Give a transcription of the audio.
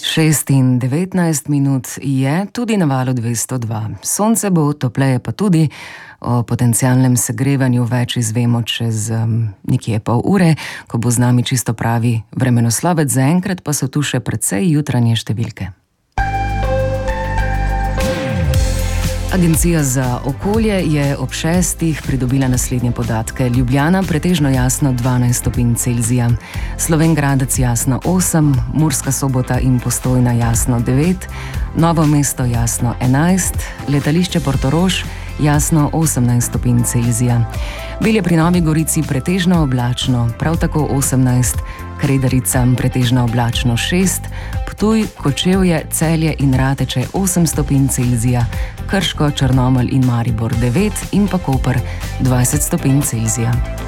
6:19 je tudi na valu 202. Sonce bo, topleje pa tudi. O potencialnem segrevanju več izvemo čez nekje pol ure, ko bo z nami čisto pravi vremenoslovec. Zaenkrat pa so tu še precej jutranje številke. Agencija za okolje je ob 6. pridobila naslednje podatke. Ljubljana pretežno jasno 12 stopinj Celzija, Slovenj Gradec jasno 8, Murska Sobota in Postojna jasno 9, Novo mesto jasno 11, letališče Portorož jasno 18 stopinj Celzija. Bilje pri Novi Gorici pretežno oblačno, prav tako 18, Kredarica pretežno oblačno 6, Ptuj, Kočevje, Celje in Rateče 8 stopinj Celzija, Krško, Črnomelj in Maribor 9 in pa Koper 20 stopinj Celzija.